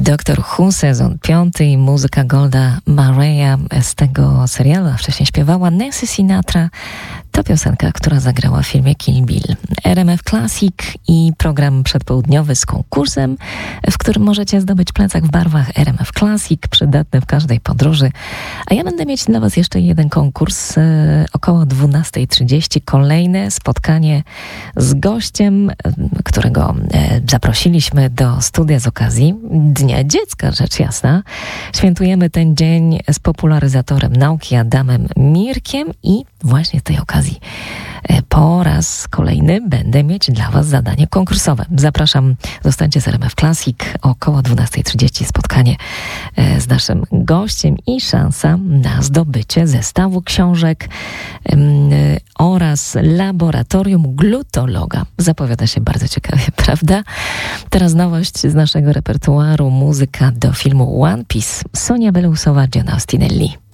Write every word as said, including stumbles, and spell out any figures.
Doktor Who, sezon piąty i muzyka Golda Maria z tego serialu, a wcześniej śpiewała Nancy Sinatra. To piosenka, która zagrała w filmie Kill Bill. R M F Classic i program przedpołudniowy z konkursem, w którym możecie zdobyć plecak w barwach R M F Classic, przydatny w każdej podróży. A ja będę mieć dla Was jeszcze jeden konkurs. E, około dwunasta trzydzieści kolejne spotkanie z gościem, którego e, zaprosiliśmy do studia z okazji Dnia Dziecka, rzecz jasna. Świętujemy ten dzień z popularyzatorem nauki Adamem Mirkiem i właśnie z tej okazji po raz kolejny będę mieć dla Was zadanie konkursowe. Zapraszam, zostańcie z R M F Classic, około dwunasta trzydzieści spotkanie z naszym gościem i szansa na zdobycie zestawu książek oraz laboratorium glutologa. Zapowiada się bardzo ciekawie, prawda? Teraz nowość z naszego repertuaru, muzyka do filmu One Piece. Sonia Belousowa, John Austinelli.